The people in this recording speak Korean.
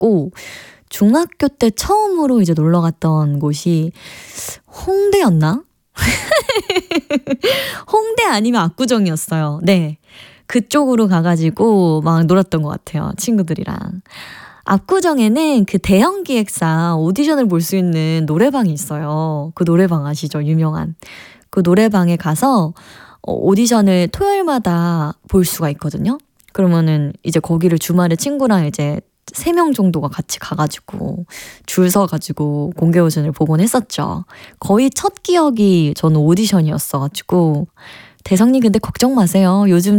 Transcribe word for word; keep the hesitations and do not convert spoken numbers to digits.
갔고, 중학교 때 처음으로 이제 놀러 갔던 곳이 홍대였나? 홍대 아니면 압구정이었어요. 네. 그쪽으로 가가지고 막 놀았던 것 같아요. 친구들이랑. 압구정에는 그 대형 기획사 오디션을 볼 수 있는 노래방이 있어요. 그 노래방 아시죠? 유명한. 그 노래방에 가서 오디션을 토요일마다 볼 수가 있거든요. 그러면은 이제 거기를 주말에 친구랑 이제 세 명 정도가 같이 가가지고 줄 서가지고 공개 오디션을 보곤 했었죠. 거의 첫 기억이 저는 오디션이었어가지고, 대성님 근데 걱정 마세요. 요즘